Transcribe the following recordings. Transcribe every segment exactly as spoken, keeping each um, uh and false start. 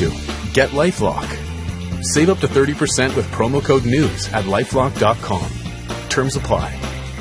to. Get LifeLock. Save up to thirty percent with promo code NEWS at lifelock dot com. Terms apply.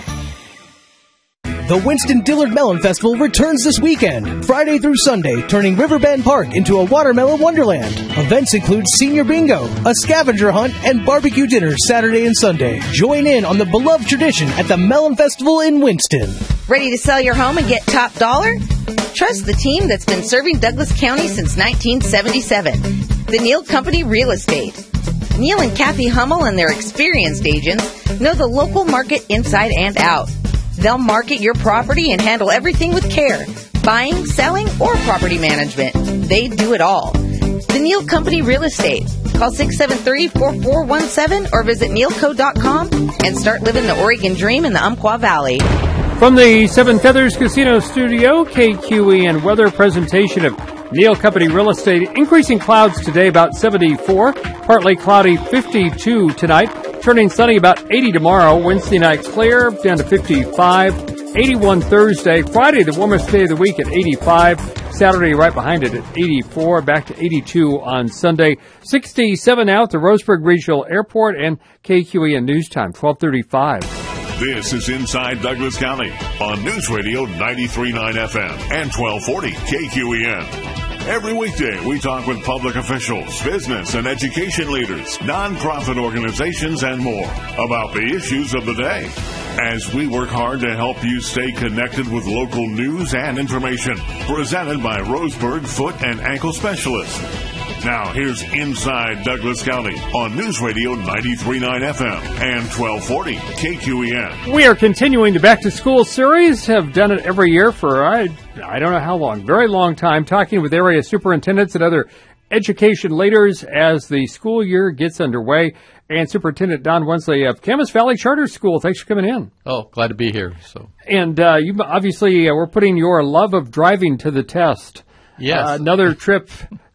The Winston Dillard Melon Festival returns this weekend, Friday through Sunday, turning Riverbend Park into a watermelon wonderland. Events include senior bingo, a scavenger hunt, and barbecue dinners Saturday and Sunday. Join in on the beloved tradition at the Melon Festival in Winston. Ready to sell your home and get top dollar? Trust the team that's been serving Douglas County since nineteen seventy-seven. The Neal Company Real Estate. Neal and Kathy Hummel and their experienced agents know the local market inside and out. They'll market your property and handle everything with care. Buying, selling, or property management. They do it all. The Neal Company Real Estate. Call six seven three, four four one seven or visit neal co dot com and start living the Oregon dream in the Umpqua Valley. From the Seven Feathers Casino Studio, K Q E N weather presentation of Neal Company Real Estate. Increasing clouds today, about seventy-four. Partly cloudy, fifty-two tonight. Turning sunny, about eighty tomorrow. Wednesday night clear, down to fifty-five. eighty-one Thursday. Friday, the warmest day of the week at eighty-five. Saturday, right behind it at eighty-four. Back to eighty-two on Sunday. sixty-seven now at the Roseburg Regional Airport and K Q E N News Time, twelve thirty-five. This is Inside Douglas County on News Radio ninety-three point nine F M and twelve forty K Q E N. Every weekday, we talk with public officials, business and education leaders, nonprofit organizations, and more about the issues of the day. As we work hard to help you stay connected with local news and information, presented by Roseburg Foot and Ankle Specialist. Now, here's Inside Douglas County on News Radio ninety-three point nine F M and twelve forty K Q E N. We are continuing the Back to School series. Have done it every year for, I, I don't know how long, very long time, talking with area superintendents and other education leaders as the school year gets underway. And Superintendent Don Wensley of Camas Valley Charter School, thanks for coming in. Oh, glad to be here. So, And uh, you obviously, uh, we're putting your love of driving to the test. Yes. Uh, another trip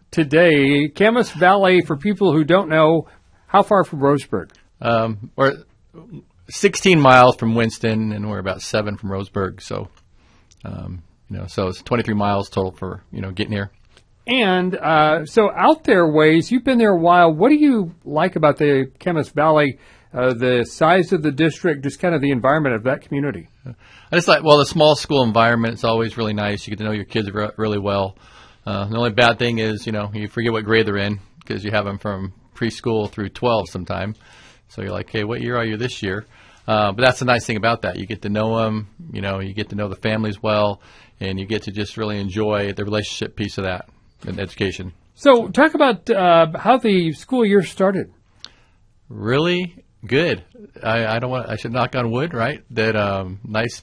today. Camas Valley, for people who don't know, how far from Roseburg? Um, we're sixteen miles from Winston, and we're about seven from Roseburg. So, um, you know, so it's twenty-three miles total for, you know, getting here. And uh, so out there ways, you've been there a while. What do you like about the Camas Valley, uh, the size of the district, just kind of the environment of that community? I just like, well, the small school environment is always really nice. You get to know your kids re- really well. Uh, the only bad thing is, you know, you forget what grade they're in because you have them from preschool through twelve sometime. So you're like, hey, what year are you this year? Uh, but that's the nice thing about that. You get to know them, you know, you get to know the families well, and you get to just really enjoy the relationship piece of that in education. So talk about uh, how the school year started. Really good. I, I don't want. I should knock on wood, right? That um, nice,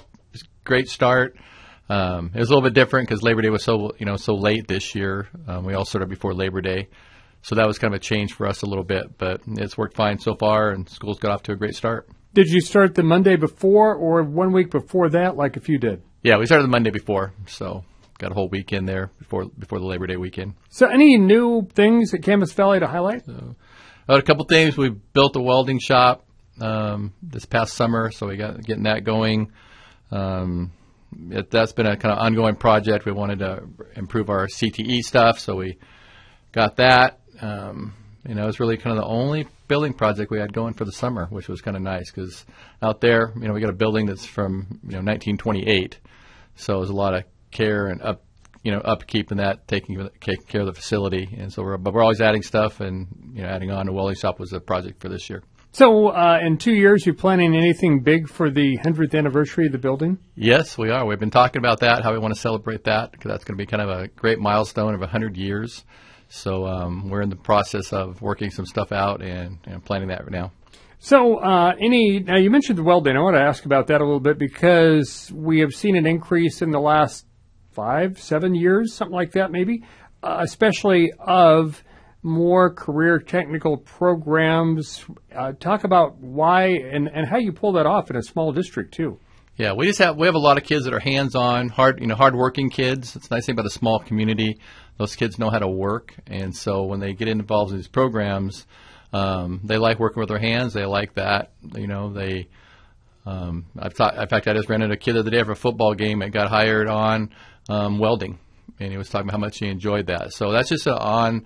great start. Um, it was a little bit different because Labor Day was so you know so late this year. Um, we all started before Labor Day, so that was kind of a change for us a little bit. But it's worked fine so far, and school's got off to a great start. Did you start the Monday before or one week before that, like a few did? Yeah, we started the Monday before, so got a whole weekend there before before the Labor Day weekend. So any new things at Camas Valley to highlight? So, a couple things. We built a welding shop um, this past summer, so we got getting that going. Um, it, that's been a kind of ongoing project. We wanted to improve our C T E stuff, so we got that. Um, you know, it was really kind of the only building project we had going for the summer, which was kind of nice because out there, you know, we got a building that's from you know nineteen twenty-eight, so there's a lot of care and up, you know, upkeep and that, taking, taking care of the facility. And so we're, but we're always adding stuff, and you know, adding on. A welding shop was a project for this year. So uh, in two years, you planning anything big for the hundredth anniversary of the building? Yes, we are. We've been talking about that, how we want to celebrate that, because that's going to be kind of a great milestone of one hundred years. So um, we're in the process of working some stuff out and, and planning that right now. So uh, any now you mentioned the welding. I want to ask about that a little bit because we have seen an increase in the last five, seven years, something like that maybe, uh, especially of more career technical programs. Uh, talk about why and, and how you pull that off in a small district too. Yeah, we just have we have a lot of kids that are hands-on, hard, you know, hard-working kids. It's a nice thing about a small community. Those kids know how to work, and so when they get involved in these programs, um, they like working with their hands. They like that, you know. They, um, I've taught, in fact, I just ran into a kid the other day for a football game that got hired on um, welding, and he was talking about how much he enjoyed that. So that's just an on